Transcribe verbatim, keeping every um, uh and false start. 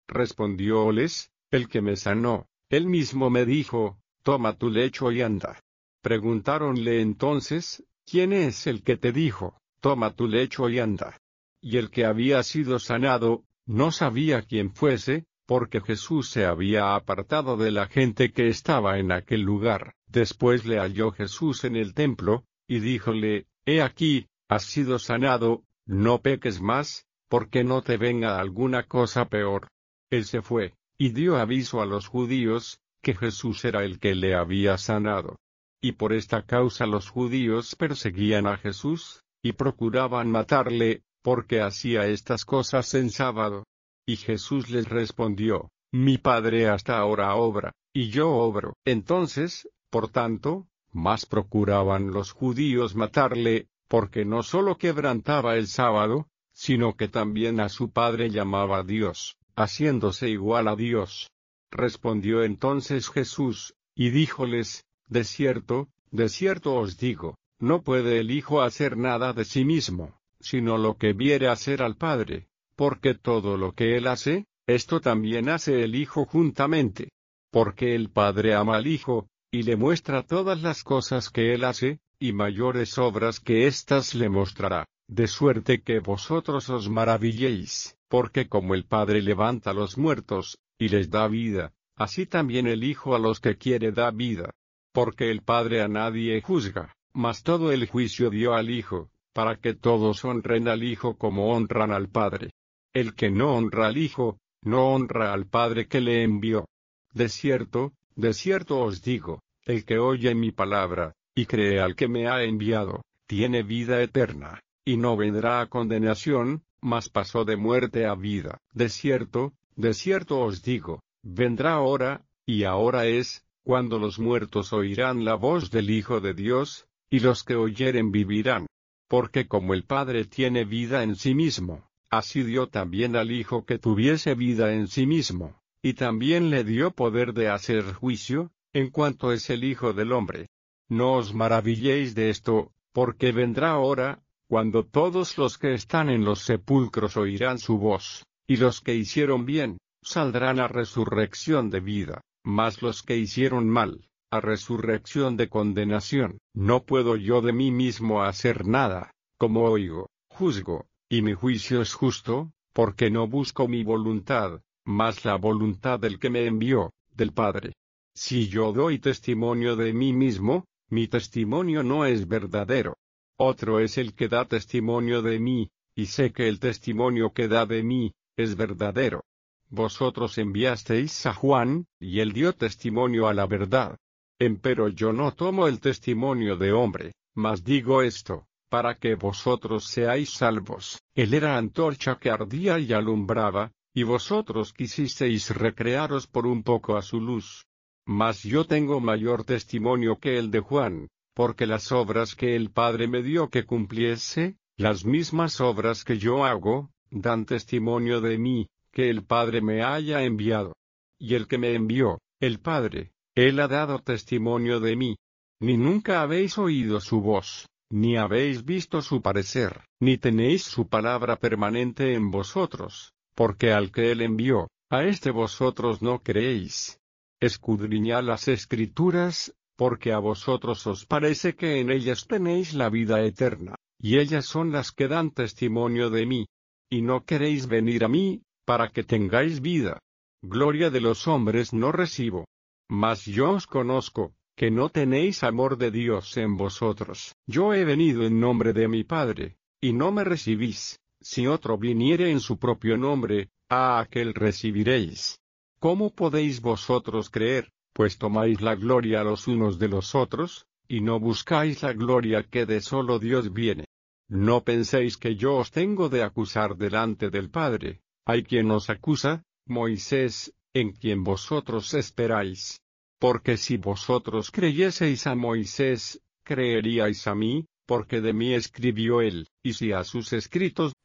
Respondióles, el que me sanó, él mismo me dijo, toma tu lecho y anda. Preguntáronle entonces, ¿quién es el que te dijo, toma tu lecho y anda? Y el que había sido sanado, no sabía quién fuese, porque Jesús se había apartado de la gente que estaba en aquel lugar. Después le halló Jesús en el templo, y díjole, he aquí, has sido sanado, no peques más, porque no te venga alguna cosa peor. Él se fue, y dio aviso a los judíos, que Jesús era el que le había sanado. Y por esta causa los judíos perseguían a Jesús, y procuraban matarle, porque hacía estas cosas en sábado. Y Jesús les respondió, mi Padre hasta ahora obra, y yo obro. Entonces, por tanto, más procuraban los judíos matarle, porque no sólo quebrantaba el sábado, sino que también a su Padre llamaba Dios, haciéndose igual a Dios. Respondió entonces Jesús, y díjoles, de cierto, de cierto os digo, no puede el Hijo hacer nada de sí mismo, sino lo que viere hacer al Padre, porque todo lo que él hace, esto también hace el Hijo juntamente. Porque el Padre ama al Hijo, y le muestra todas las cosas que él hace, y mayores obras que éstas le mostrará, de suerte que vosotros os maravilléis, porque como el Padre levanta a los muertos, y les da vida, así también el Hijo a los que quiere da vida. Porque el Padre a nadie juzga, mas todo el juicio dio al Hijo, para que todos honren al Hijo como honran al Padre. El que no honra al Hijo, no honra al Padre que le envió. De cierto, de cierto os digo, el que oye mi palabra, y cree al que me ha enviado, tiene vida eterna, y no vendrá a condenación, mas pasó de muerte a vida. De cierto, de cierto os digo, vendrá hora, y ahora es, cuando los muertos oirán la voz del Hijo de Dios, y los que oyeren vivirán. Porque como el Padre tiene vida en sí mismo, así dio también al Hijo que tuviese vida en sí mismo, y también le dio poder de hacer juicio, en cuanto es el Hijo del hombre. No os maravilléis de esto, porque vendrá hora, cuando todos los que están en los sepulcros oirán su voz, y los que hicieron bien, saldrán a resurrección de vida, mas los que hicieron mal, a resurrección de condenación. No puedo yo de mí mismo hacer nada, como oigo, juzgo, y mi juicio es justo, porque no busco mi voluntad, mas la voluntad del que me envió, del Padre. Si yo doy testimonio de mí mismo, mi testimonio no es verdadero. Otro es el que da testimonio de mí, y sé que el testimonio que da de mí, es verdadero. Vosotros enviasteis a Juan, y él dio testimonio a la verdad. Empero yo no tomo el testimonio de hombre, mas digo esto, para que vosotros seáis salvos. Él era antorcha que ardía y alumbraba, y vosotros quisisteis recrearos por un poco a su luz. Mas yo tengo mayor testimonio que el de Juan, porque las obras que el Padre me dio que cumpliese, las mismas obras que yo hago, dan testimonio de mí, que el Padre me haya enviado. Y el que me envió, el Padre, él ha dado testimonio de mí. Ni nunca habéis oído su voz, ni habéis visto su parecer, ni tenéis su palabra permanente en vosotros, porque al que él envió, a éste vosotros no creéis. Escudriñad las Escrituras, porque a vosotros os parece que en ellas tenéis la vida eterna, y ellas son las que dan testimonio de mí. Y no queréis venir a mí, para que tengáis vida. Gloria de los hombres no recibo. Mas yo os conozco, que no tenéis amor de Dios en vosotros. Yo he venido en nombre de mi Padre, y no me recibís. Si otro viniere en su propio nombre, a aquel recibiréis. ¿Cómo podéis vosotros creer, pues tomáis la gloria los unos de los otros, y no buscáis la gloria que de solo Dios viene? No penséis que yo os tengo de acusar delante del Padre. Hay quien os acusa, Moisés, en quien vosotros esperáis. Porque si vosotros creyeseis a Moisés, creeríais a mí, porque de mí escribió él, y si a sus escritos